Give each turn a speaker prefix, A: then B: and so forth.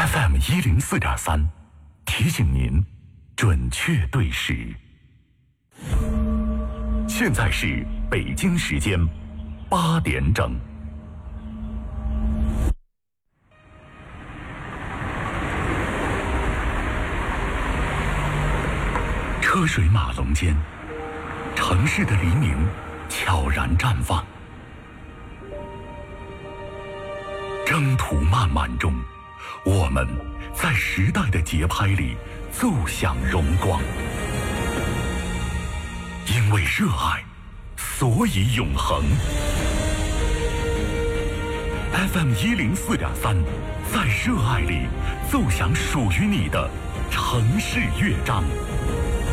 A: FM104.3，提醒您准确对时。现在是北京时间8点整。车水马龙间，城市的黎明悄然绽放。征途漫漫中，我们在时代的节拍里奏响荣光。因为热爱，所以永恒。FM104.3，在热爱里奏响属于你的城市乐章。